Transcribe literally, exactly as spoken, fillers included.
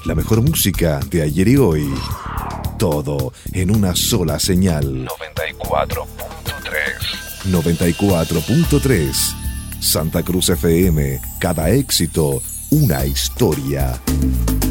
La mejor música de ayer y hoy. Todo en una sola señal. noventa y cuatro punto tres. noventa y cuatro punto tres. Santa Cruz F M. Cada éxito, una historia.